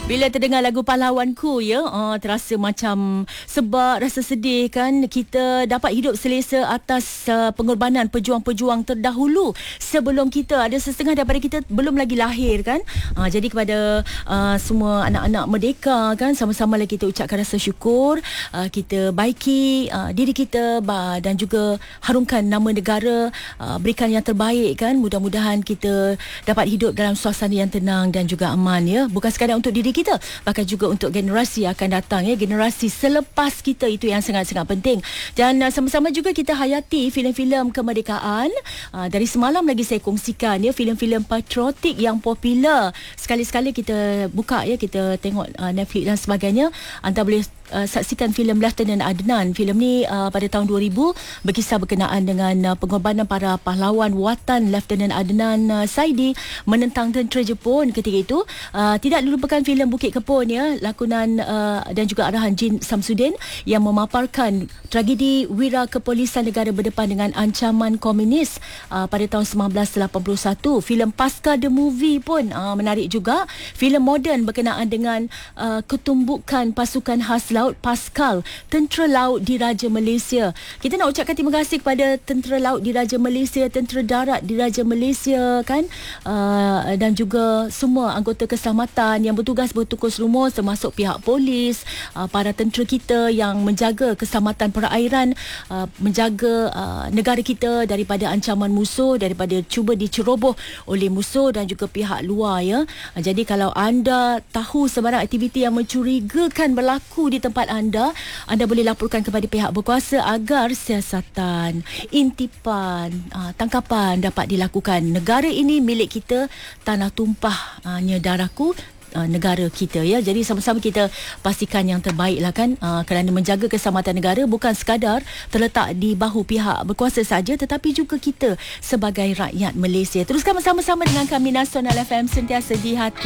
Bila terdengar lagu Pahlawanku ya, terasa macam sebab rasa sedih kan, kita dapat hidup selesa atas pengorbanan pejuang-pejuang terdahulu sebelum kita. Ada setengah daripada kita belum lagi lahir kan. Jadi kepada semua anak-anak merdeka kan, sama-sama lagi kita ucapkan rasa syukur. Kita baiki diri kita dan juga harumkan nama negara, berikan yang terbaik kan. Mudah-mudahan kita dapat hidup dalam suasana yang tenang dan juga aman ya. Bukan sekadar untuk diri kita, bahkan juga untuk generasi yang akan datang ya, generasi selepas kita. Itu yang sangat-sangat penting. Dan sama-sama juga kita hayati filem-filem kemerdekaan. Dari semalam lagi saya kongsikan ya, filem-filem patriotik yang popular. Sekali-sekala kita buka ya, kita tengok Netflix dan sebagainya, anda boleh saksikan filem Lieutenant Adnan. Filem ni pada tahun 2000 berkisah berkenaan dengan pengorbanan para pahlawan watan Lieutenant Adnan Saidi menentang tentera Jepun ketika itu. Tidak dilupakan filem Bukit Kepon ya, lakonan dan juga arahan Jin Samsudin yang memaparkan tragedi wira kepolisan negara berdepan dengan ancaman komunis pada tahun 1981. Filem Pasca the Movie pun menarik juga. Filem moden berkenaan dengan ketumbukan pasukan khas laut Pascal, Tentera Laut Diraja Malaysia. Kita nak ucapkan terima kasih kepada Tentera Laut Diraja Malaysia, Tentera Darat Diraja Malaysia kan, dan juga semua anggota keselamatan yang bertugas bertukus rumus, termasuk pihak polis, para tentera kita yang menjaga keselamatan perairan, menjaga negara kita daripada ancaman musuh, daripada cuba diceroboh oleh musuh dan juga pihak luar ya. Jadi kalau anda tahu sebarang aktiviti yang mencurigakan berlaku di tempat anda boleh laporkan kepada pihak berkuasa agar siasatan, intipan, tangkapan dapat dilakukan. Negara ini milik kita, tanah tumpahnya darahku, negara kita ya. Jadi sama-sama kita pastikan yang terbaik lah kan, kerana menjaga keselamatan negara bukan sekadar terletak di bahu pihak berkuasa saja, tetapi juga kita sebagai rakyat Malaysia. Teruskan bersama-sama dengan kami Nasional FM, sentiasa di hati.